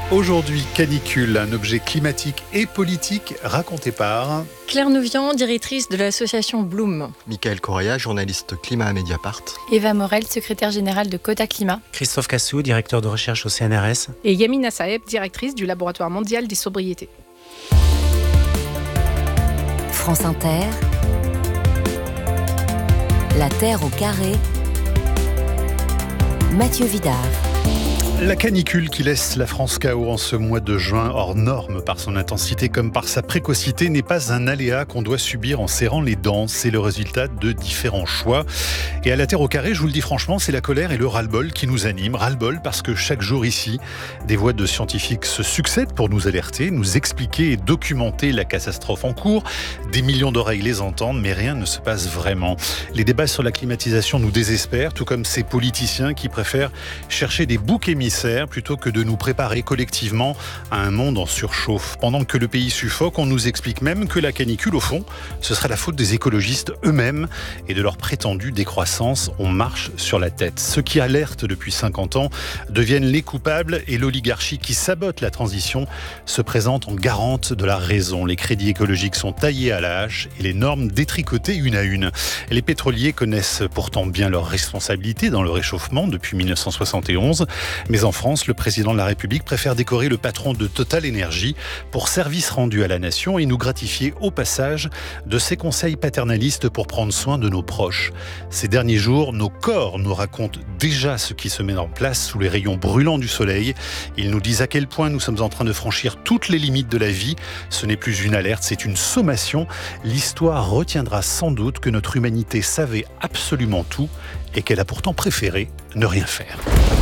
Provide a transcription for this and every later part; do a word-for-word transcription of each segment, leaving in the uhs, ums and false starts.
Aujourd'hui, canicule, un objet climatique et politique raconté par... Claire Nouvian, directrice de l'association Bloom. Mickaël Correa, journaliste climat à Mediapart. Eva Morel, secrétaire générale de Cota Climat. Christophe Cassou, directeur de recherche au C N R S. Et Yamina Saeb, directrice du Laboratoire mondial des sobriétés. France Inter, La Terre au carré, Mathieu Vidard. La canicule qui laisse la France K O en ce mois de juin, hors norme par son intensité comme par sa précocité, n'est pas un aléa qu'on doit subir en serrant les dents. C'est le résultat de différents choix. Et à la Terre au carré, je vous le dis franchement, c'est la colère et le ras-le-bol qui nous animent. Ras-le-bol parce que chaque jour ici, des voix de scientifiques se succèdent pour nous alerter, nous expliquer et documenter la catastrophe en cours. Des millions d'oreilles les entendent, mais rien ne se passe vraiment. Les débats sur la climatisation nous désespèrent, tout comme ces politiciens qui préfèrent chercher des boucs émissaires plutôt que de nous préparer collectivement à un monde en surchauffe. Pendant que le pays suffoque, on nous explique même que la canicule, au fond, ce sera la faute des écologistes eux-mêmes et de leur prétendue décroissance. On marche sur la tête. Ceux qui alertent depuis cinquante ans deviennent les coupables et l'oligarchie qui sabote la transition se présente en garante de la raison. Les crédits écologiques sont taillés à la hache et les normes détricotées une à une. Les pétroliers connaissent pourtant bien leurs responsabilités dans le réchauffement depuis mille neuf cent soixante et onze, mais en France, le président de la République préfère décorer le patron de Total Énergie pour service rendu à la nation et nous gratifier au passage de ses conseils paternalistes pour prendre soin de nos proches. Ces derniers jours, nos corps nous racontent déjà ce qui se met en place sous les rayons brûlants du soleil. Ils nous disent à quel point nous sommes en train de franchir toutes les limites de la vie. Ce n'est plus une alerte, c'est une sommation. L'histoire retiendra sans doute que notre humanité savait absolument tout et qu'elle a pourtant préféré ne rien faire.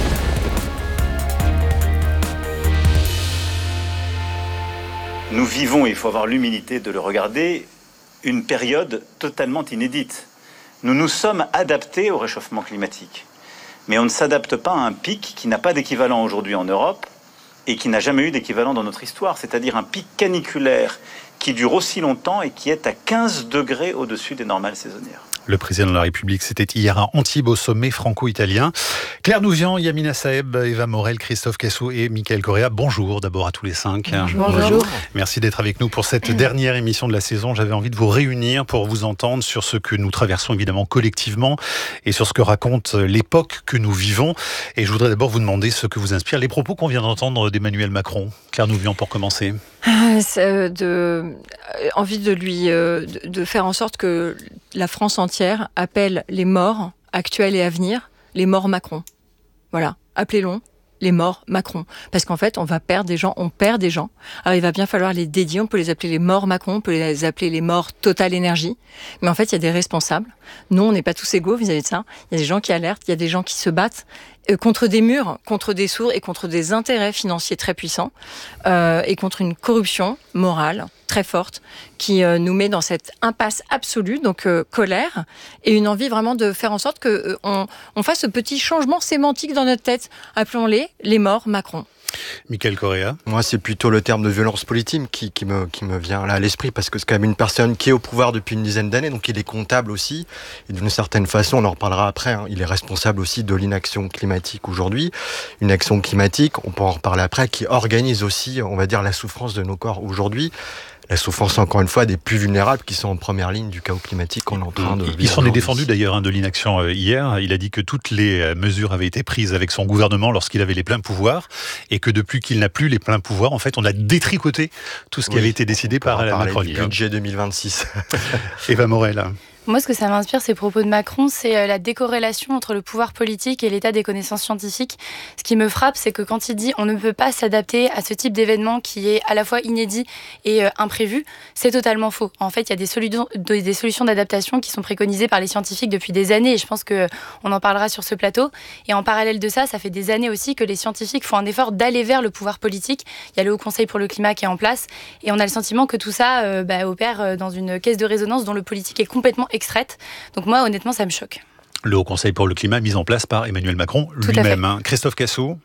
Nous vivons, il faut avoir l'humilité de le regarder, une période totalement inédite. Nous nous sommes adaptés au réchauffement climatique. Mais on ne s'adapte pas à un pic qui n'a pas d'équivalent aujourd'hui en Europe et qui n'a jamais eu d'équivalent dans notre histoire, c'est-à-dire un pic caniculaire qui dure aussi longtemps et qui est à quinze degrés au-dessus des normales saisonnières. Le président de la République, c'était hier à Antibes au sommet franco-italien. Claire Nouvian, Yamina Saeb, Eva Morel, Christophe Cassou et Mickaël Correa. Bonjour d'abord à tous les cinq. Bonjour. Bonjour. Merci d'être avec nous pour cette dernière émission de la saison. J'avais envie de vous réunir pour vous entendre sur ce que nous traversons évidemment collectivement et sur ce que raconte l'époque que nous vivons. Et je voudrais d'abord vous demander ce que vous inspirent les propos qu'on vient d'entendre d'Emmanuel Macron. Claire Nouvian, pour commencer. C'est de, envie de lui de, de faire en sorte que la France entière appelle les morts actuels et à venir les morts Macron. Voilà, appelez-les les morts Macron. Parce qu'en fait, on va perdre des gens, on perd des gens. Alors il va bien falloir les dédier, on peut les appeler les morts Macron, on peut les appeler les morts Total Énergie. Mais en fait, il y a des responsables. Nous, on n'est pas tous égaux vis-à-vis de ça. Il y a des gens qui alertent, il y a des gens qui se battent euh, contre des murs, contre des sourds et contre des intérêts financiers très puissants euh, et contre une corruption morale très forte qui euh, nous met dans cette impasse absolue, donc euh, colère et une envie vraiment de faire en sorte que euh, on, on fasse ce petit changement sémantique dans notre tête. Appelons-les les morts Macron. Mickaël Correa. Moi, c'est plutôt le terme de violence politique qui, qui, me, qui me vient là à l'esprit, parce que c'est quand même une personne qui est au pouvoir depuis une dizaine d'années, donc il est comptable aussi, et d'une certaine façon, on en reparlera après, hein, il est responsable aussi de l'inaction climatique aujourd'hui. Une action climatique, on peut en reparler après, qui organise aussi, on va dire, la souffrance de nos corps aujourd'hui. La souffrance, encore une fois, des plus vulnérables qui sont en première ligne du chaos climatique qu'on est en train de vivre. Il s'en est défendu d'ailleurs hein, de l'inaction euh, hier. Il a dit que toutes les euh, mesures avaient été prises avec son gouvernement lorsqu'il avait les pleins pouvoirs et que depuis qu'il n'a plus les pleins pouvoirs, en fait, on a détricoté tout ce qui oui, avait été décidé par la Macronie. Du budget deux mille vingt-six. Eva Morel. Moi, ce que ça m'inspire, ces propos de Macron, c'est la décorrélation entre le pouvoir politique et l'état des connaissances scientifiques. Ce qui me frappe, c'est que quand il dit on ne peut pas s'adapter à ce type d'événement qui est à la fois inédit et euh, imprévu, c'est totalement faux. En fait, il y a des, solu- des solutions d'adaptation qui sont préconisées par les scientifiques depuis des années et je pense qu'on en parlera sur ce plateau. Et en parallèle de ça, ça fait des années aussi que les scientifiques font un effort d'aller vers le pouvoir politique. Il y a le Haut Conseil pour le climat qui est en place et on a le sentiment que tout ça euh, bah, opère dans une caisse de résonance dont le politique est complètement extraite. Donc moi, honnêtement, ça me choque. Le Haut Conseil pour le climat mis en place par Emmanuel Macron Tout lui-même. Hein. Christophe Cassou.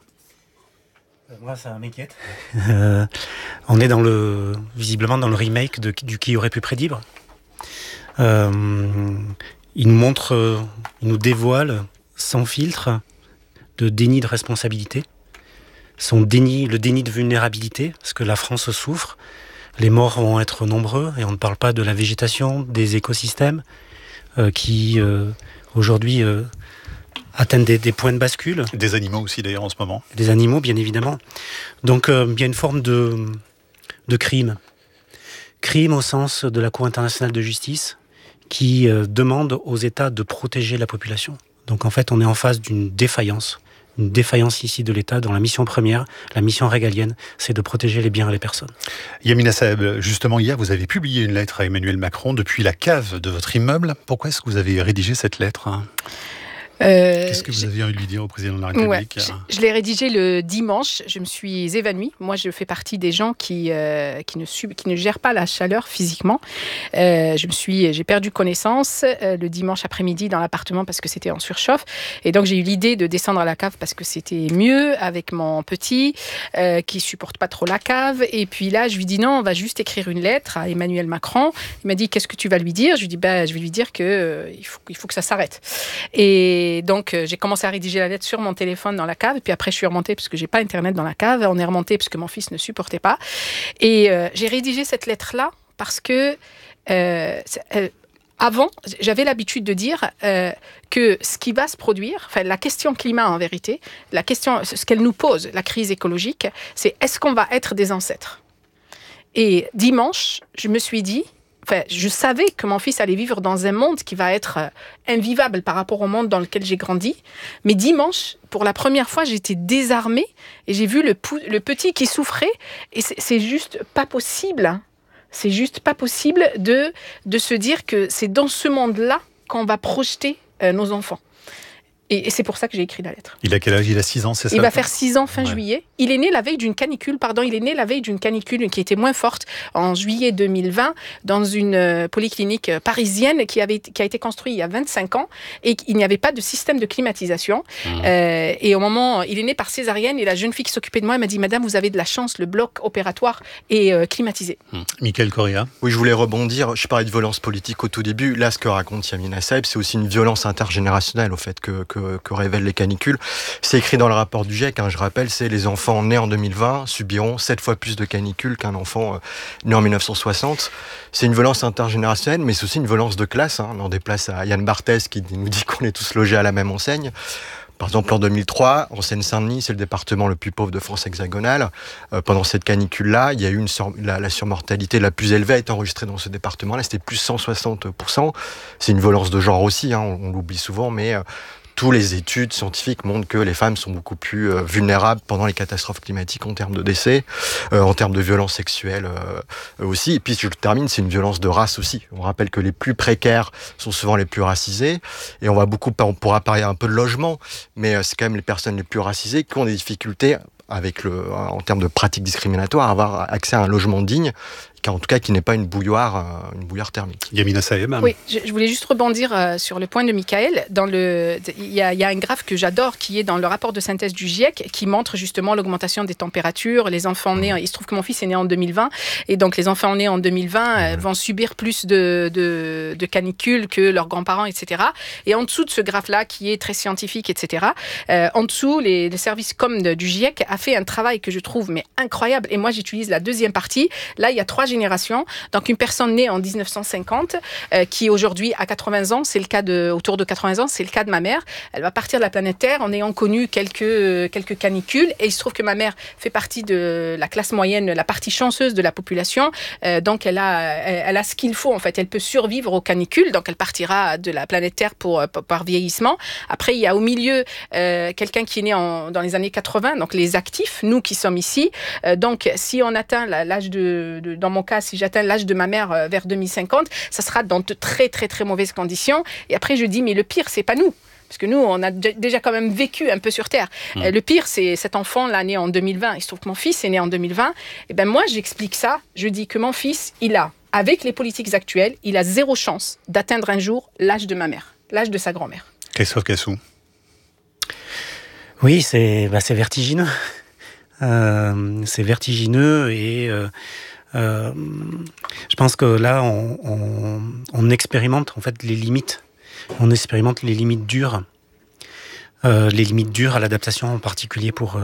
Moi, ça m'inquiète. Euh, on est dans le, visiblement dans le remake de, du Qui aurait pu prédire. Euh, il nous montre, euh, il nous dévoile sans filtre de déni de responsabilité. son déni, le déni de vulnérabilité, parce que la France souffre. Les morts vont être nombreux, et on ne parle pas de la végétation, des écosystèmes, euh, qui euh, aujourd'hui euh, atteignent des, des points de bascule. Des animaux aussi d'ailleurs en ce moment. Des animaux, bien évidemment. Donc euh, il y a une forme de, de crime. Crime au sens de la Cour internationale de justice, qui euh, demande aux États de protéger la population. Donc en fait, on est en face d'une défaillance, une défaillance ici de l'État dans la mission première, la mission régalienne, c'est de protéger les biens et les personnes. Yamina Saeb, justement hier, vous avez publié une lettre à Emmanuel Macron depuis la cave de votre immeuble. Pourquoi est-ce que vous avez rédigé cette lettre ? Euh, Qu'est-ce que vous aviez envie de lui dire au président de la République ? Ouais, je, je l'ai rédigé le dimanche, je me suis évanouie. Moi, je fais partie des gens qui, euh, qui, ne, sub, qui ne gèrent pas la chaleur physiquement. Euh, je me suis, j'ai perdu connaissance euh, le dimanche après-midi dans l'appartement parce que c'était en surchauffe. Et donc, j'ai eu l'idée de descendre à la cave parce que c'était mieux avec mon petit euh, qui ne supporte pas trop la cave. Et puis là, je lui dis non, on va juste écrire une lettre à Emmanuel Macron. Il m'a dit, qu'est-ce que tu vas lui dire ? Je lui dis, bah, je vais lui dire qu'il euh, faut, il faut que ça s'arrête. Et Et donc, euh, j'ai commencé à rédiger la lettre sur mon téléphone dans la cave. Et puis après, je suis remontée parce que j'ai pas Internet dans la cave. On est remonté parce que mon fils ne supportait pas. Et euh, j'ai rédigé cette lettre-là parce que euh, euh, avant, j'avais l'habitude de dire euh, que ce qui va se produire, enfin la question climat en vérité, la question, ce qu'elle nous pose, la crise écologique, c'est est-ce qu'on va être des ancêtres ? Et dimanche, je me suis dit, Enfin, je savais que mon fils allait vivre dans un monde qui va être invivable par rapport au monde dans lequel j'ai grandi. Mais dimanche, pour la première fois, j'étais désarmée et j'ai vu le, pou- le petit qui souffrait. Et c'est, c'est juste pas possible. C'est juste pas possible de, de se dire que c'est dans ce monde-là qu'on va projeter euh, nos enfants. Et, et c'est pour ça que j'ai écrit la lettre. Il a quel âge ? Il a six ans, c'est ça ? Il va faire six ans fin ouais. juillet. Il est né la veille d'une canicule, pardon, il est né la veille d'une canicule qui était moins forte en juillet deux mille vingt dans une euh, polyclinique parisienne qui, avait, qui a été construite il y a vingt-cinq ans et il n'y avait pas de système de climatisation. Mmh. Euh, et au moment, il est né par césarienne et la jeune fille qui s'occupait de moi, elle m'a dit « Madame, vous avez de la chance, le bloc opératoire est euh, climatisé. Mmh. » Michael Correa. Oui, je voulais rebondir. Je parlais de violence politique au tout début. Là, ce que raconte Yamina Saeb, c'est aussi une violence intergénérationnelle au fait que, que Que, que révèlent les canicules. C'est écrit dans le rapport du GIEC, hein, je rappelle, c'est les enfants nés en deux mille vingt subiront sept fois plus de canicules qu'un enfant euh, né en dix-neuf cent soixante. C'est une violence intergénérationnelle, mais c'est aussi une violence de classe. Hein. On en déplace à Yann Barthès qui nous dit qu'on est tous logés à la même enseigne. Par exemple, en deux mille trois, en Seine-Saint-Denis, c'est le département le plus pauvre de France hexagonale. Euh, pendant cette canicule-là, il y a eu une sur... la, la surmortalité la plus élevée a été enregistrée dans ce département-là. C'était plus cent soixante pour cent. C'est une violence de genre aussi, hein, on, on l'oublie souvent, mais euh, toutes les études scientifiques montrent que les femmes sont beaucoup plus euh, vulnérables pendant les catastrophes climatiques en termes de décès, euh, en termes de violences sexuelles euh, aussi. Et puis, je termine, c'est une violence de race aussi. On rappelle que les plus précaires sont souvent les plus racisés. Et on va beaucoup, on pourra parler un peu de logement, mais euh, c'est quand même les personnes les plus racisées qui ont des difficultés avec le, en termes de pratiques discriminatoires, à avoir accès à un logement digne, en tout cas qui n'est pas une bouilloire, une bouilloire thermique. Yamina Saeb. Oui, je, je voulais juste rebondir euh, sur le point de Michael. Dans le, il y a, il y a un graphe que j'adore qui est dans le rapport de synthèse du GIEC qui montre justement l'augmentation des températures. Les enfants nés, il se trouve que mon fils est né en deux mille vingt et donc les enfants nés en deux mille vingt euh, vont subir plus de, de, de canicules que leurs grands-parents, et cetera. Et en dessous de ce graphe-là qui est très scientifique, et cetera. Euh, en dessous, les, les services com de, du GIEC a fait un travail que je trouve mais incroyable. Et moi, j'utilise la deuxième partie. Là, il y a trois génération. Donc, une personne née en dix-neuf cent cinquante, euh, qui aujourd'hui a quatre-vingts ans, c'est le cas de, autour de quatre-vingts ans, c'est le cas de ma mère. Elle va partir de la planète Terre en ayant connu quelques, euh, quelques canicules. Et il se trouve que ma mère fait partie de la classe moyenne, la partie chanceuse de la population. Euh, donc, elle a, elle, elle a ce qu'il faut, en fait. Elle peut survivre aux canicules. Donc, elle partira de la planète Terre pour, pour, par vieillissement. Après, il y a au milieu euh, quelqu'un qui est né en, dans les années quatre-vingts, donc les actifs, nous qui sommes ici. Euh, donc, si on atteint l'âge de, de, dans mon cas, si j'atteins l'âge de ma mère euh, vers deux mille cinquante, ça sera dans de très, très, très mauvaises conditions. Et après, je dis, mais le pire, c'est pas nous. Parce que nous, on a d- déjà quand même vécu un peu sur Terre. Mmh. Euh, le pire, c'est cet enfant, là, né en deux mille vingt. Il se trouve que mon fils est né en deux mille vingt. Et ben moi, j'explique ça. Je dis que mon fils, il a, avec les politiques actuelles, il a zéro chance d'atteindre un jour l'âge de ma mère, l'âge de sa grand-mère. Christophe Cassou. Oui, c'est, bah, c'est vertigineux. Euh, c'est vertigineux et... Euh, Euh, je pense que là, on, on, on expérimente en fait les limites. On expérimente les limites dures, euh, les limites dures à l'adaptation, en particulier pour euh,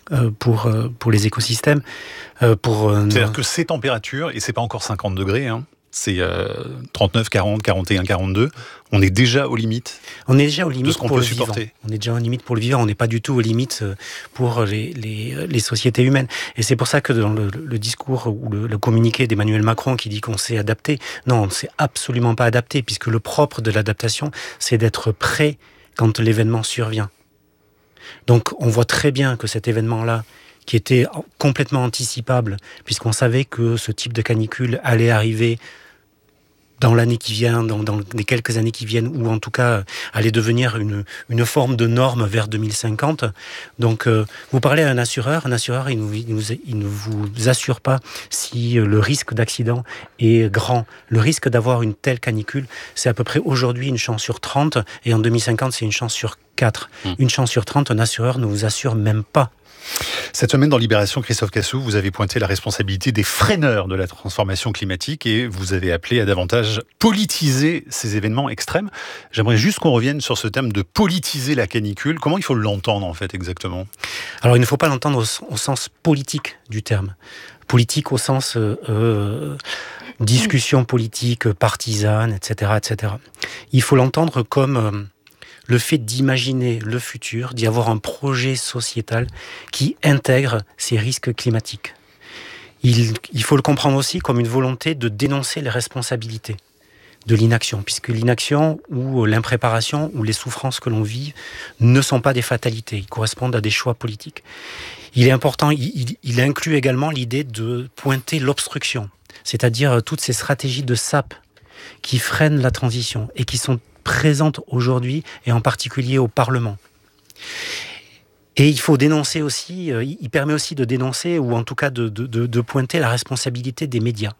euh, pour, euh, pour les écosystèmes. Euh, pour, euh, C'est-à-dire que ces températures, et c'est pas encore cinquante degrés, hein, c'est euh, trente-neuf, quarante, quarante et un, quarante-deux, on est déjà aux limites. On est déjà aux limites de ce qu'on pour peut le vivant. supporter. On est déjà aux limites pour le vivant. On n'est pas du tout aux limites pour les, les, les sociétés humaines. Et c'est pour ça que dans le, le discours ou le, le communiqué d'Emmanuel Macron qui dit qu'on s'est adapté, non, on ne s'est absolument pas adapté, puisque le propre de l'adaptation, c'est d'être prêt quand l'événement survient. Donc on voit très bien que cet événement-là, qui était complètement anticipable, puisqu'on savait que ce type de canicule allait arriver dans l'année qui vient, dans, dans les quelques années qui viennent, ou en tout cas allait devenir une, une forme de norme vers deux mille cinquante. Donc euh, vous parlez à un assureur, un assureur il, nous, il, nous, il ne vous assure pas si le risque d'accident est grand. Le risque d'avoir une telle canicule, c'est à peu près aujourd'hui une chance sur trente, et en deux mille cinquante c'est une chance sur quatre. Mmh. Une chance sur trente, un assureur ne vous assure même pas. Cette semaine dans Libération, Christophe Cassou, vous avez pointé la responsabilité des freineurs de la transformation climatique et vous avez appelé à davantage politiser ces événements extrêmes. J'aimerais juste qu'on revienne sur ce thème de politiser la canicule. Comment il faut l'entendre en fait exactement ? Alors il ne faut pas l'entendre au, au sens politique du terme. Politique au sens euh, euh, discussion politique, partisane, et cetera, et cetera. Il faut l'entendre comme... Euh, le fait d'imaginer le futur, d'y avoir un projet sociétal qui intègre ces risques climatiques. Il, il faut le comprendre aussi comme une volonté de dénoncer les responsabilités de l'inaction, puisque l'inaction ou l'impréparation ou les souffrances que l'on vit ne sont pas des fatalités, ils correspondent à des choix politiques. Il est important, il, il, il inclut également l'idée de pointer l'obstruction, c'est-à-dire toutes ces stratégies de S A P qui freinent la transition et qui sont présente aujourd'hui, et en particulier au Parlement. Et il faut dénoncer aussi, il permet aussi de dénoncer, ou en tout cas de, de, de pointer la responsabilité des médias.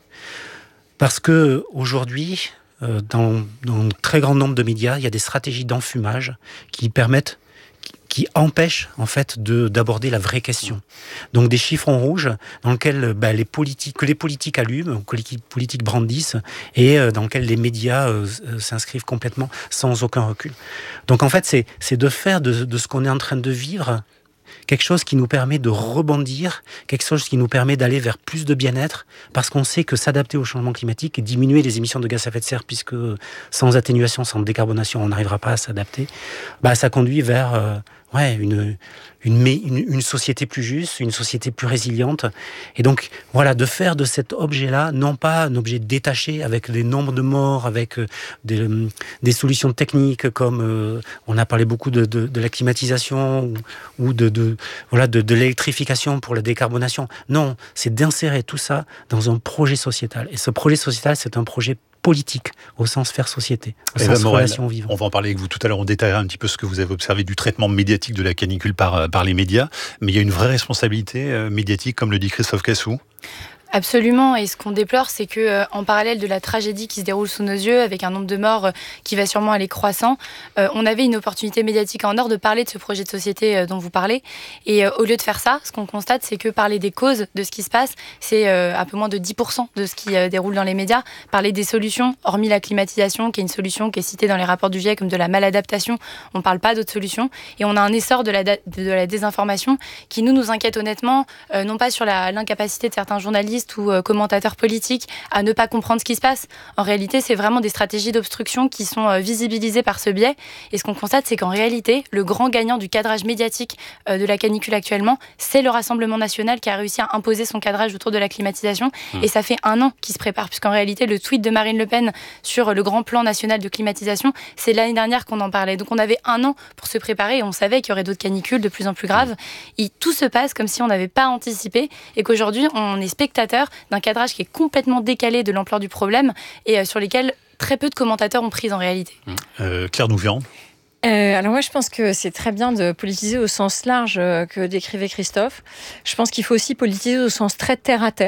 Parce que aujourd'hui, dans, dans un très grand nombre de médias, il y a des stratégies d'enfumage qui permettent, qui empêchent en fait de, d'aborder la vraie question. Donc des chiffons rouges dans lesquels bah, les politiques, que les politiques allument, que les politiques brandissent, et euh, dans lesquels les médias euh, s'inscrivent complètement sans aucun recul. Donc en fait, c'est, c'est de faire de, de ce qu'on est en train de vivre quelque chose qui nous permet de rebondir, quelque chose qui nous permet d'aller vers plus de bien-être, parce qu'on sait que s'adapter au changement climatique et diminuer les émissions de gaz à effet de serre, puisque sans atténuation, sans décarbonation, on n'arrivera pas à s'adapter, bah, ça conduit vers euh, ouais, une, une, une, une société plus juste, une société plus résiliente. Et donc, voilà, de faire de cet objet-là, non pas un objet détaché avec des nombres de morts, avec euh, des, des solutions techniques comme, euh, on a parlé beaucoup de, de, de la climatisation ou, ou de, de, voilà, de, de l'électrification pour la décarbonation. Non, c'est d'insérer tout ça dans un projet sociétal. Et ce projet sociétal, c'est un projet politique, au sens faire société, au Eva sens Morel, relation vivante. On va en parler avec vous tout à l'heure, on détaillera un petit peu ce que vous avez observé du traitement médiatique de la canicule par, par les médias, mais il y a une vraie responsabilité euh, médiatique, comme le dit Christophe Cassou. Absolument, et ce qu'on déplore, c'est que euh, en parallèle de la tragédie qui se déroule sous nos yeux, avec un nombre de morts euh, qui va sûrement aller croissant, euh, on avait une opportunité médiatique en or de parler de ce projet de société euh, dont vous parlez. Et euh, au lieu de faire ça, ce qu'on constate, c'est que parler des causes de ce qui se passe, c'est euh, un peu moins de dix pour cent de ce qui euh, déroule dans les médias. Parler des solutions, hormis la climatisation, qui est une solution qui est citée dans les rapports du GIEC comme de la maladaptation, on ne parle pas d'autres solutions. Et on a un essor de la, de, de la désinformation qui nous, nous inquiète honnêtement, euh, non pas sur la, l'incapacité de certains journalistes ou euh, commentateurs politiques à ne pas comprendre ce qui se passe. En réalité, c'est vraiment des stratégies d'obstruction qui sont euh, visibilisées par ce biais. Et ce qu'on constate, c'est qu'en réalité, le grand gagnant du cadrage médiatique euh, de la canicule actuellement, c'est le Rassemblement national qui a réussi à imposer son cadrage autour de la climatisation. Mmh. Et ça fait un an qu'il se prépare, puisqu'en réalité, le tweet de Marine Le Pen sur le grand plan national de climatisation, c'est l'année dernière qu'on en parlait. Donc on avait un an pour se préparer et on savait qu'il y aurait d'autres canicules de plus en plus graves. Et tout se passe comme si on n'avait pas anticipé et qu'aujourd'hui, on est spectateur d'un cadrage qui est complètement décalé de l'ampleur du problème et euh, sur lesquels très peu de commentateurs ont pris en réalité. Euh, Claire Nouvian. Euh, alors moi je pense que c'est très bien de politiser au sens large euh, que décrivait Christophe. Je pense qu'il faut aussi politiser au sens très terre à terre.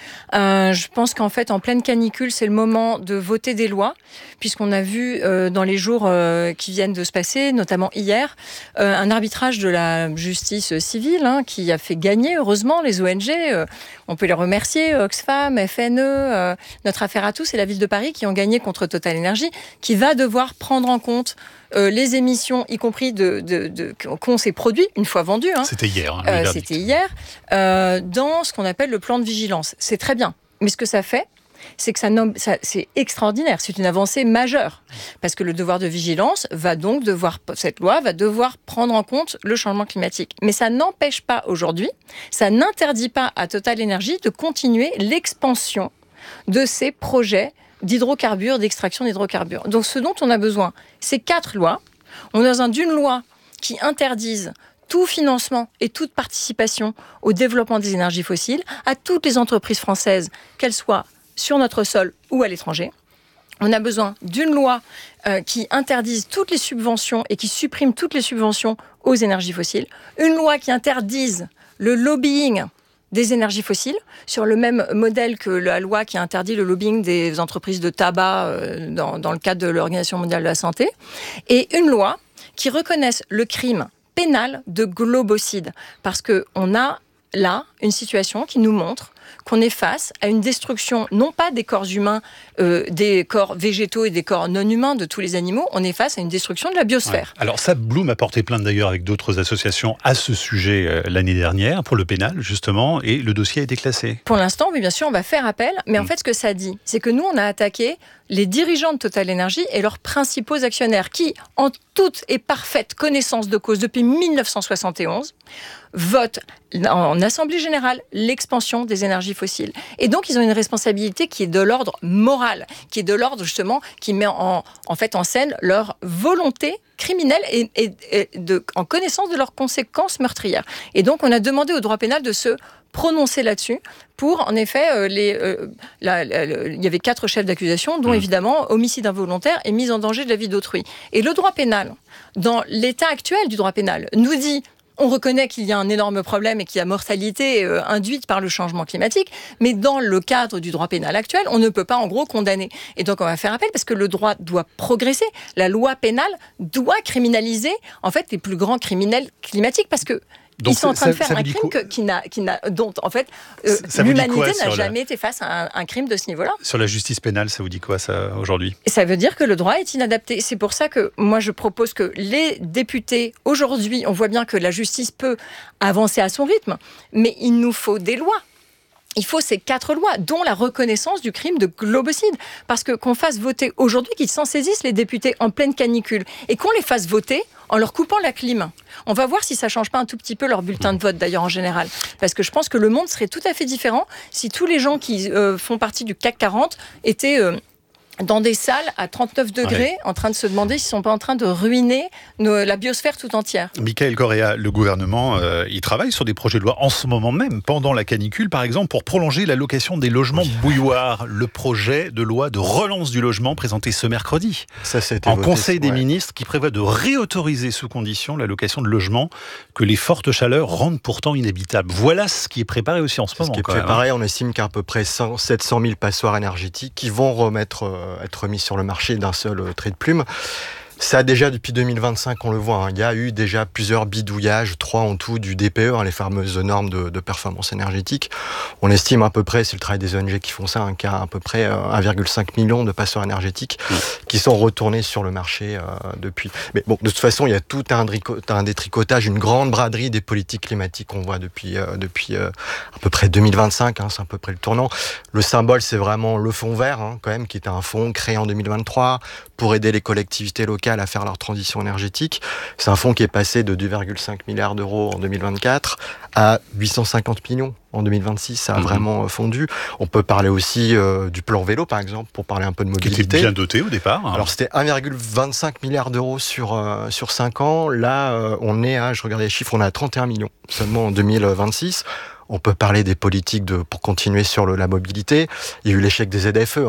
Euh, je pense qu'en fait, en pleine canicule, c'est le moment de voter des lois, puisqu'on a vu euh, dans les jours euh, qui viennent de se passer, notamment hier, euh, un arbitrage de la justice civile hein, qui a fait gagner, heureusement, les O N G. Euh, on peut les remercier, Oxfam, F N E, euh, Notre Affaire à tous et la Ville de Paris qui ont gagné contre Total Energy, qui va devoir prendre en compte Euh, les émissions, y compris de, de, de, qu'ont ces produits, une fois vendus. Hein, c'était hier. Hein, euh, c'était hier, euh, dans ce qu'on appelle le plan de vigilance. C'est très bien. Mais ce que ça fait, c'est que ça, nomme, ça c'est extraordinaire. C'est une avancée majeure. Parce que le devoir de vigilance va donc devoir, cette loi va devoir prendre en compte le changement climatique. Mais ça n'empêche pas aujourd'hui, ça n'interdit pas à Total Energy de continuer l'expansion de ces projets d'hydrocarbures, d'extraction d'hydrocarbures. Donc ce dont on a besoin, c'est quatre lois. On a besoin d'une loi qui interdise tout financement et toute participation au développement des énergies fossiles à toutes les entreprises françaises, qu'elles soient sur notre sol ou à l'étranger. On a besoin d'une loi euh, qui interdise toutes les subventions et qui supprime toutes les subventions aux énergies fossiles. Une loi qui interdise le lobbying des énergies fossiles, sur le même modèle que la loi qui interdit le lobbying des entreprises de tabac euh, dans, dans le cadre de l'Organisation mondiale de la santé, et une loi qui reconnaisse le crime pénal de globocide, parce qu'on a là une situation qui nous montre qu'on est face à une destruction, non pas des corps humains, euh, des corps végétaux et des corps non humains de tous les animaux, on est face à une destruction de la biosphère. Ouais. Alors ça, Bloom a porté plainte d'ailleurs avec d'autres associations à ce sujet euh, l'année dernière, pour le pénal justement, et le dossier a été classé. Pour l'instant, oui, bien sûr, on va faire appel, mais mmh. en fait, ce que ça dit, c'est que nous, on a attaqué les dirigeants de Total Energy et leurs principaux actionnaires, qui, en toute et parfaite connaissance de cause depuis mille neuf cent soixante et onze, votent en Assemblée générale l'expansion des énergies fossiles. Et donc, ils ont une responsabilité qui est de l'ordre moral, qui est de l'ordre, justement, qui met en, en fait en scène leur volonté criminelle et, et, et de, en connaissance de leurs conséquences meurtrières. Et donc, on a demandé au droit pénal de se prononcer là-dessus pour, en effet, euh, les, euh, la, la, la, il y avait quatre chefs d'accusation, dont mmh. évidemment homicide involontaire et mise en danger de la vie d'autrui. Et le droit pénal, dans l'état actuel du droit pénal, nous dit: on reconnaît qu'il y a un énorme problème et qu'il y a mortalité euh, induite par le changement climatique, mais dans le cadre du droit pénal actuel, on ne peut pas en gros condamner. Et donc on va faire appel parce que le droit doit progresser. La loi pénale doit criminaliser en fait les plus grands criminels climatiques, parce que donc ils sont en train ça, de faire un crime que, qui n'a, qui n'a, dont en fait euh, l'humanité n'a jamais la... été face à un, un crime de ce niveau-là. Sur la justice pénale, ça vous dit quoi ça aujourd'hui ? Ça veut dire que le droit est inadapté. C'est pour ça que moi je propose que les députés aujourd'hui, on voit bien que la justice peut avancer à son rythme, mais il nous faut des lois. Il faut ces quatre lois, dont la reconnaissance du crime de globocide. Parce que qu'on fasse voter aujourd'hui, qu'ils s'en saisissent les députés en pleine canicule, et qu'on les fasse voter en leur coupant la clim. On va voir si ça ne change pas un tout petit peu leur bulletin de vote, d'ailleurs, en général. Parce que je pense que le monde serait tout à fait différent si tous les gens qui euh, font partie du C A C quarante étaient... Euh, dans des salles à trente-neuf degrés, ouais. en train de se demander s'ils ne sont pas en train de ruiner nos, la biosphère tout entière. Mickaël Correa, le gouvernement, euh, il travaille sur des projets de loi en ce moment même, pendant la canicule, par exemple, pour prolonger la location des logements oui. bouilloires. Le projet de loi de relance du logement présenté ce mercredi. Ça, ça a été en voté, Conseil des ouais. ministres, qui prévoit de réautoriser sous condition la location de logements que les fortes chaleurs rendent pourtant inhabitables. Voilà ce qui est préparé aussi en ce C'est moment. Ce qui est préparé, hein. On estime qu'à peu près sept cent mille passoires énergétiques qui vont remettre... Euh, être mis sur le marché d'un seul trait de plume. Ça, déjà, depuis deux mille vingt-cinq, on le voit, hein, il y a eu déjà plusieurs bidouillages, trois en tout, du D P E, hein, les fameuses normes de, de performance énergétique. On estime à peu près, c'est le travail des O N G qui font ça, hein, qu'il y a à peu près euh, un virgule cinq million de passoires énergétiques mmh. qui sont retournés sur le marché euh, depuis. Mais bon, de toute façon, il y a tout un, un détricotage, une grande braderie des politiques climatiques qu'on voit depuis, euh, depuis euh, à peu près deux mille vingt-cinq, hein, c'est à peu près le tournant. Le symbole, c'est vraiment le fonds vert, hein, quand même, qui est un fonds créé en deux mille vingt-trois pour aider les collectivités locales à faire leur transition énergétique. C'est un fonds qui est passé de deux virgule cinq milliards d'euros en deux mille vingt-quatre à huit cent cinquante millions en deux mille vingt-six. Ça a mmh. vraiment fondu. On peut parler aussi euh, du plan vélo, par exemple, pour parler un peu de mobilité. Qui était bien doté au départ. Hein. Alors, c'était un virgule vingt-cinq milliard d'euros sur, euh, sur cinq ans. Là, euh, on est à, je regardais les chiffres, on est à trente et un millions seulement en deux mille vingt-six. On peut parler des politiques de, pour continuer sur le, la mobilité. Il y a eu l'échec des Z F E, hein.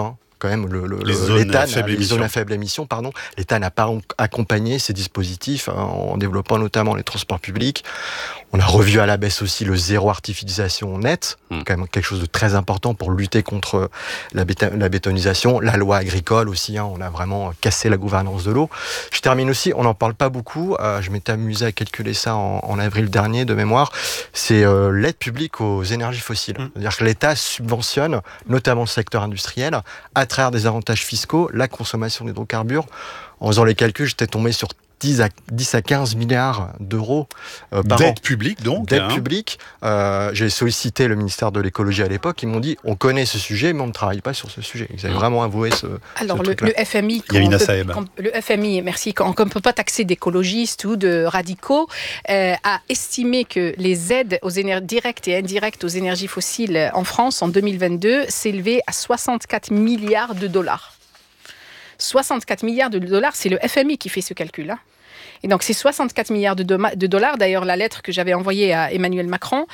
quand même le, le, les, zones l'État, à faible les émission. zones à faible émission, pardon, l'État n'a pas accompagné ces dispositifs hein, en développant notamment les transports publics. On a revu à la baisse aussi le zéro artificialisation nette, mmh. quand même quelque chose de très important pour lutter contre la, béta- la bétonisation. La loi agricole aussi, hein, on a vraiment cassé la gouvernance de l'eau. Je termine aussi, on n'en parle pas beaucoup, euh, je m'étais amusé à calculer ça en, en avril dernier de mémoire, c'est euh, l'aide publique aux énergies fossiles. Mmh. C'est-à-dire que l'État subventionne notamment le secteur industriel à travers des avantages fiscaux la consommation d'hydrocarbures. En faisant les calculs, j'étais tombé sur dix à quinze milliards d'euros euh, par D'aide an. publique, donc. D'aide hein. publique. Euh, j'ai sollicité le ministère de l'écologie à l'époque. Ils m'ont dit, on connaît ce sujet, mais on ne travaille pas sur ce sujet. Ils avaient vraiment avoué ce Alors, ce le, le F M I... Il y a une peut, Saeb. quand, le F M I, merci. Quand on ne peut pas taxer d'écologistes ou de radicaux, euh, a estimé que les aides aux éner- directes et indirectes aux énergies fossiles en France, en deux mille vingt-deux, s'élevaient à soixante-quatre milliards de dollars. soixante-quatre milliards de dollars, c'est le F M I qui fait ce calcul. Hein. Et donc, ces soixante-quatre milliards de, do- de dollars, d'ailleurs, la lettre que j'avais envoyée à Emmanuel Macron,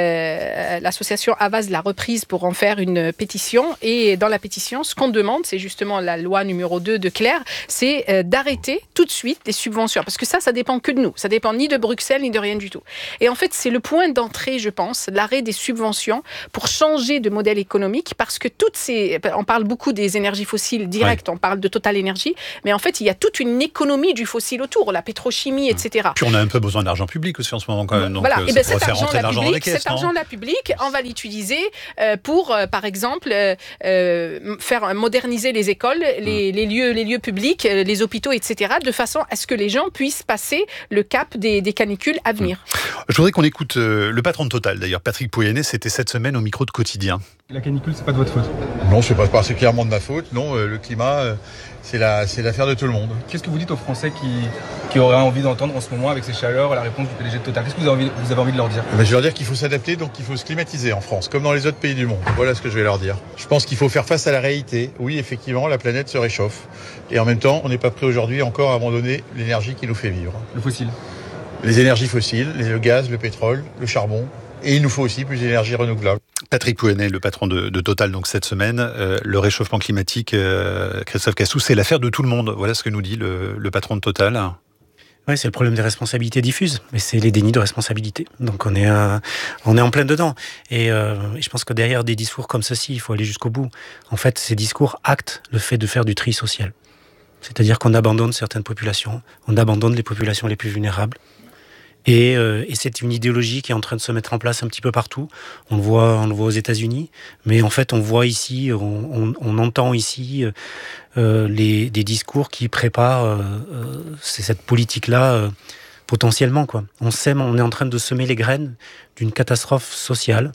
euh, l'association Havas l'a reprise pour en faire une pétition. Et dans la pétition, ce qu'on demande, c'est justement la loi numéro deux de Claire, c'est euh, d'arrêter tout de suite les subventions. Parce que ça, ça dépend que de nous. Ça dépend ni de Bruxelles, ni de rien du tout. Et en fait, c'est le point d'entrée, je pense, l'arrêt des subventions pour changer de modèle économique. Parce que toutes ces... On parle beaucoup des énergies fossiles directes, ouais. On parle de Total Énergie, mais en fait, il y a toute une économie du fossile autour, la pétrochimie, et cetera. Puis on a un peu besoin d'argent public aussi en ce moment quand même. Donc voilà. euh, Et ben ça pourrait faire argent, rentrer de l'argent public, dans les caisses. Cet argent-là public, on va l'utiliser euh, pour, euh, par exemple, euh, euh, faire moderniser les écoles, les, mmh. les, lieux, les lieux publics, les hôpitaux, et cetera, de façon à ce que les gens puissent passer le cap des, des canicules à venir. Mmh. Je voudrais qu'on écoute euh, le patron de Total, d'ailleurs, Patrick Pouyanné, c'était cette semaine au micro de Quotidien. La canicule, c'est pas de votre faute? Non, c'est pas particulièrement de ma faute. Non, euh, le climat, euh, c'est, la, c'est l'affaire de tout le monde. Qu'est-ce que vous dites aux Français qui, qui auraient envie d'entendre en ce moment, avec ces chaleurs, la réponse du P D G de Total? Qu'est-ce que vous avez envie, vous avez envie de leur dire? Eh ben, je vais leur dire qu'il faut s'adapter, donc il faut se climatiser en France, comme dans les autres pays du monde. Voilà ce que je vais leur dire. Je pense qu'il faut faire face à la réalité. Oui, effectivement, la planète se réchauffe. Et en même temps, on n'est pas prêt aujourd'hui encore à abandonner l'énergie qui nous fait vivre. Le fossile. Les énergies fossiles, le gaz, le pétrole, le charbon. Et il nous faut aussi plus d'énergie renouvelable. Patrick Pouyanné, le patron de, de Total, donc cette semaine, euh, le réchauffement climatique, euh, Christophe Cassou, c'est l'affaire de tout le monde. Voilà ce que nous dit le, le patron de Total. Oui, c'est le problème des responsabilités diffuses, mais c'est les dénis de responsabilité. Donc on est, euh, on est en plein dedans. Et, euh, et je pense que derrière des discours comme ceci, il faut aller jusqu'au bout. En fait, ces discours actent le fait de faire du tri social. C'est-à-dire qu'on abandonne certaines populations, on abandonne les populations les plus vulnérables. Et, euh, et c'est une idéologie qui est en train de se mettre en place un petit peu partout. On le voit, on le voit aux États-Unis, mais en fait, on voit ici, on, on, on entend ici euh, les, des discours qui préparent euh, euh, c'est cette politique-là euh, potentiellement, quoi. On sème, on est en train de semer les graines d'une catastrophe sociale,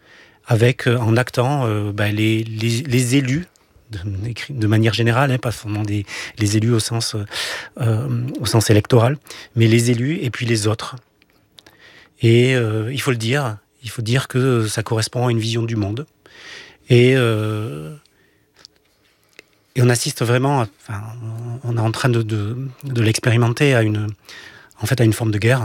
avec euh, en actant euh, bah, les, les, les élus. De, de manière générale, hein, pas seulement des, les élus au sens, euh, au sens électoral, mais les élus et puis les autres. Et euh, il faut le dire, il faut dire que ça correspond à une vision du monde. Et, euh, et on assiste vraiment, à, enfin, on est en train de, de, de l'expérimenter à une, en fait, à une forme de guerre.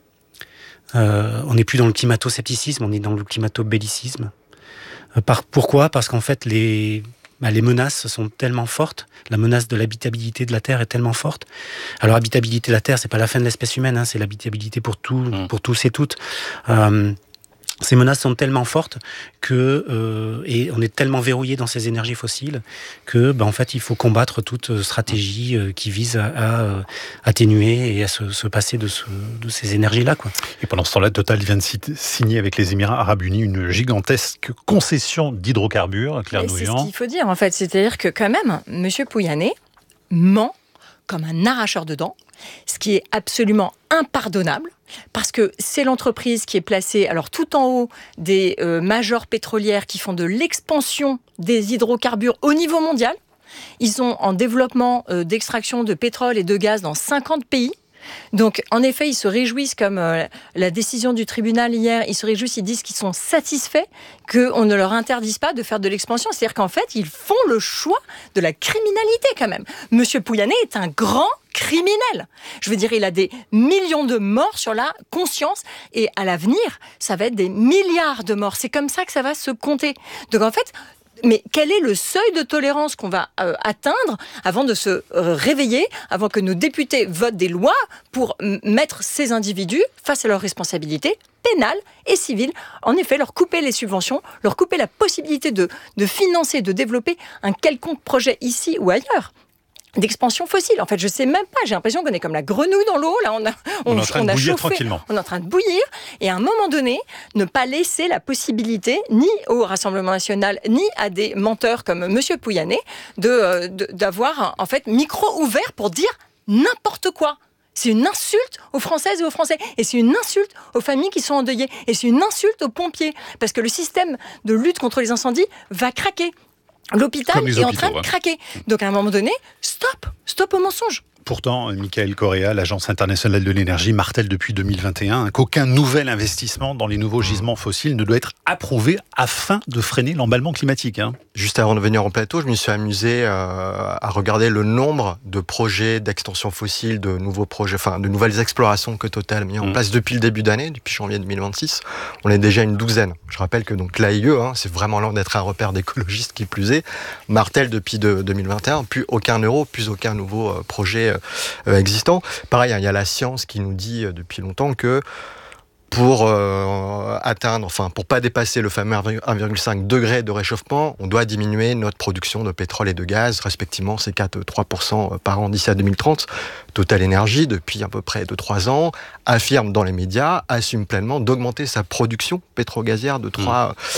Euh, on n'est plus dans le climato-scepticisme, on est dans le climato-bellicisme. Euh, par, pourquoi ? Parce qu'en fait, les Bah, les menaces sont tellement fortes, la menace de l'habitabilité de la Terre est tellement forte. Alors, habitabilité de la Terre, c'est pas la fin de l'espèce humaine, hein, c'est l'habitabilité pour, tout, mmh. pour tous et toutes. Euh, ces menaces sont tellement fortes que, euh, et on est tellement verrouillé dans ces énergies fossiles que, bah, en fait, il faut combattre toute stratégie euh, qui vise à, à euh, atténuer et à se, se passer de, ce, de ces énergies-là, quoi. Et pendant ce temps-là, Total vient de signer avec les Émirats Arabes Unis une gigantesque concession d'hydrocarbures, Claire Nouvian. C'est ce qu'il faut dire, en fait. C'est-à-dire que, quand même, M. Pouyanné ment comme un arracheur de dents, ce qui est absolument impardonnable, parce que c'est l'entreprise qui est placée alors tout en haut des euh, majors pétrolières qui font de l'expansion des hydrocarbures au niveau mondial. Ils sont en développement euh, d'extraction de pétrole et de gaz dans cinquante pays. Donc, en effet, ils se réjouissent, comme euh, la décision du tribunal hier, ils se réjouissent, ils disent qu'ils sont satisfaits qu'on ne leur interdise pas de faire de l'expansion. C'est-à-dire qu'en fait, ils font le choix de la criminalité, quand même. Monsieur Pouyanné est un grand criminel. Je veux dire, il a des millions de morts sur la conscience, et à l'avenir, ça va être des milliards de morts. C'est comme ça que ça va se compter. Donc, en fait, mais quel est le seuil de tolérance qu'on va euh, atteindre avant de se euh, réveiller, avant que nos députés votent des lois pour m- mettre ces individus face à leurs responsabilités pénales et civiles. En effet, leur couper les subventions, leur couper la possibilité de, de financer, de développer un quelconque projet ici ou ailleurs. D'expansion fossile. En fait, je sais même pas. J'ai l'impression qu'on est comme la grenouille dans l'eau. Là, on a, on, on est en train on de a bouillir chauffé, tranquillement. On est en train de bouillir. Et à un moment donné, ne pas laisser la possibilité, ni au Rassemblement national, ni à des menteurs comme Monsieur Pouyanné, de, de, d'avoir en fait micro ouvert pour dire n'importe quoi. C'est une insulte aux Françaises et aux Français. Et c'est une insulte aux familles qui sont endeuillées. Et c'est une insulte aux pompiers. Parce que le système de lutte contre les incendies va craquer. L'hôpital est en train de craquer. Donc à un moment donné, stop, stop au mensonge. Pourtant, Michaël Correa, l'Agence internationale de l'énergie, martèle depuis deux mille vingt et un qu'aucun nouvel investissement dans les nouveaux gisements fossiles ne doit être approuvé afin de freiner l'emballement climatique. Hein. Juste avant de venir au plateau, je me suis amusé euh, à regarder le nombre de projets d'extension fossile, de nouveaux projets, enfin de nouvelles explorations que Total a mis en mmh. place depuis le début d'année, depuis janvier deux mille vingt-six. On est déjà une douzaine. Je rappelle que donc l'A I E, hein, c'est vraiment loin d'être un repère d'écologistes qui plus est, martèle depuis de, deux mille vingt et un, plus aucun euro, plus aucun nouveau euh, projet euh, existant. Pareil, il hein, y a la science qui nous dit euh, depuis longtemps que pour euh, atteindre, enfin pour pas dépasser le fameux un virgule cinq degré de réchauffement, on doit diminuer notre production de pétrole et de gaz, respectivement c'est quatre à trois pour cent par an d'ici à deux mille trente. Total Energy, depuis à peu près deux à trois ans, affirme dans les médias, assume pleinement d'augmenter sa production pétro-gazière de trois